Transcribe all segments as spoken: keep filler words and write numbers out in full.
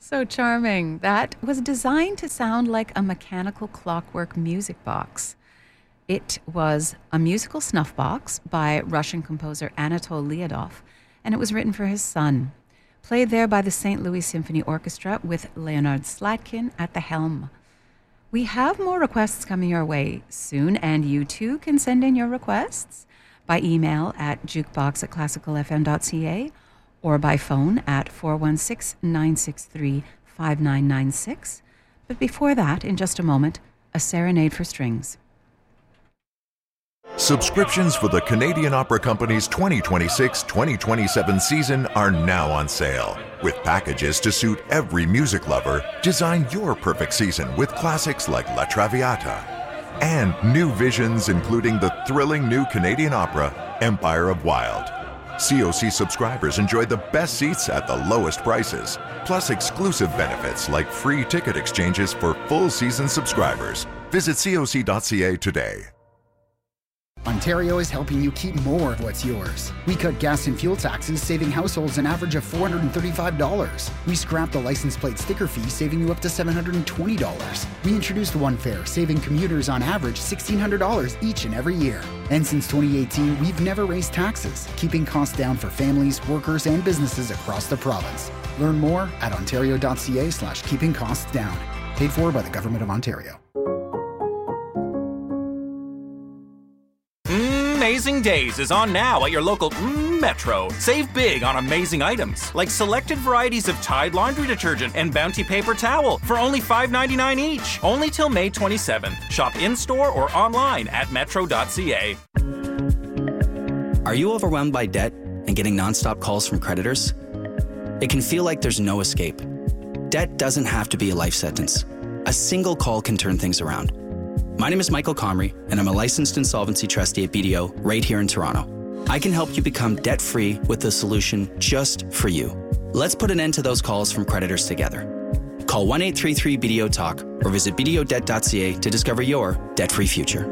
So charming. That was designed to sound like a mechanical clockwork music box. It was a musical snuff box by Russian composer Anatol Lyadov, and it was written for his son. Played there by the Saint Louis Symphony Orchestra with Leonard Slatkin at the helm. We have more requests coming your way soon, and you too can send in your requests by email at jukebox at classical f m dot c a or by phone at four one six, nine six three, five nine nine six. But before that, in just a moment, a serenade for strings. Subscriptions for the Canadian Opera Company's twenty twenty-six twenty twenty-seven season are now on sale. With packages to suit every music lover, design your perfect season with classics like La Traviata. And new visions including the thrilling new Canadian opera, Empire of Wild. C O C subscribers enjoy the best seats at the lowest prices, plus exclusive benefits like free ticket exchanges for full season subscribers. Visit C O C dot C A today. Ontario is helping you keep more of what's yours. We cut gas and fuel taxes, saving households an average of four hundred thirty-five dollars. We scrapped the license plate sticker fee, saving you up to seven hundred twenty dollars. We introduced One Fare, saving commuters on average one thousand six hundred dollars each and every year. And since twenty eighteen, we've never raised taxes, keeping costs down for families, workers, and businesses across the province. Learn more at ontario dot c a slash keeping costs down. Paid for by the Government of Ontario. Amazing Days is on now at your local mm, Metro. Save big on amazing items like selected varieties of Tide laundry detergent and Bounty paper towel for only five ninety-nine each. Only till May twenty-seventh. Shop in-store or online at metro dot c a. Are you overwhelmed by debt and getting nonstop calls from creditors? It can feel like there's no escape. Debt doesn't have to be a life sentence. A single call can turn things around. My name is Michael Comrie, and I'm a licensed insolvency trustee at B D O right here in Toronto. I can help you become debt-free with a solution just for you. Let's put an end to those calls from creditors together. Call one eight three three B D O talk or visit b d o debt dot c a to discover your debt-free future.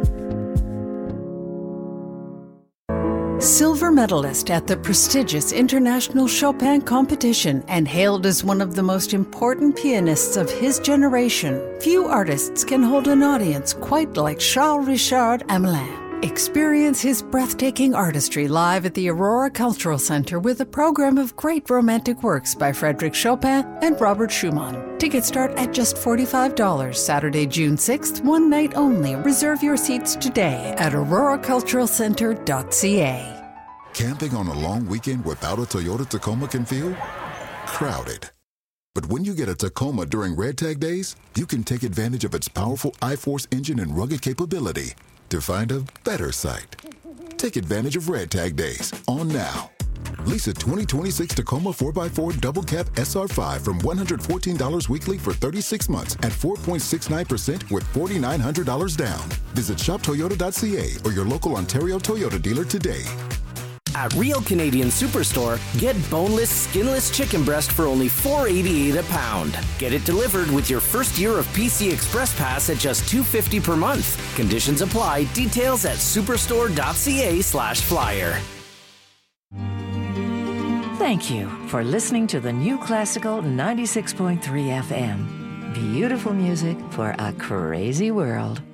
Silver medalist at the prestigious International Chopin Competition and hailed as one of the most important pianists of his generation, few artists can hold an audience quite like Charles Richard Hamelin. Experience his breathtaking artistry live at the Aurora Cultural Center with a program of great romantic works by Frédéric Chopin and Robert Schumann. Tickets start at just forty-five dollars, Saturday, June sixth, one night only. Reserve your seats today at aurora cultural center dot c a. Camping on a long weekend without a Toyota Tacoma can feel crowded. But when you get a Tacoma during Red Tag Days, you can take advantage of its powerful I-Force engine and rugged capability to find a better site. Take advantage of Red Tag Days on now. Lease a twenty twenty-six Tacoma four by four Double Cab S R five from one hundred fourteen dollars weekly for thirty-six months at four point six nine percent with four thousand nine hundred dollars down. Visit shop toyota dot c a or your local Ontario Toyota dealer today. At Real Canadian Superstore, get boneless, skinless chicken breast for only four eighty-eight a pound. Get it delivered with your first year of P C Express Pass at just two fifty per month. Conditions apply. Details at superstore dot c a slash flyer. Thank you for listening to the New Classical ninety-six point three F M. Beautiful music for a crazy world.